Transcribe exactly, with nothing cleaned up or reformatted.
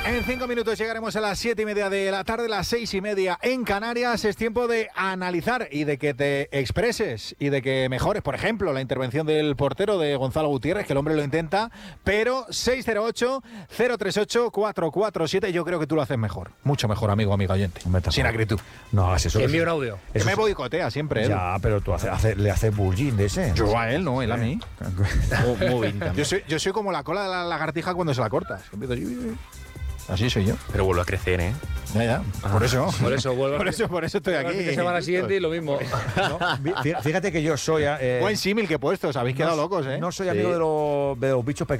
En cinco minutos llegaremos a las siete y media de la tarde, las seis y media en Canarias. Es tiempo de analizar y de que te expreses y de que mejores, por ejemplo, la intervención del portero de Gonzalo Gutiérrez, que el hombre lo intenta, pero seis cero ocho, cero tres ocho, cuatro cuatro siete, yo creo que tú lo haces mejor, mucho mejor, amigo, amigo oyente, sin acritud. No hagas eso. Que envíe un audio. Que Eso me es- boicotea siempre él. Ya, pero tú hace- hace- le haces bullying de ese. Yo a él, no, él a mí. Muy, muy bien también. Yo soy, yo soy como la cola de la lagartija cuando se la cortas. Empiezo así. Así soy yo. Pero vuelve a crecer, ¿eh? Ya, ya. Por eso. Por eso vuelve a- Por eso, por eso estoy La aquí. semana siguiente y lo mismo. No, fí- fíjate que yo soy. eh, Buen símil que he puesto, os habéis quedado no, locos, ¿eh? No soy Sí. amigo de los, de los bichos pequeños.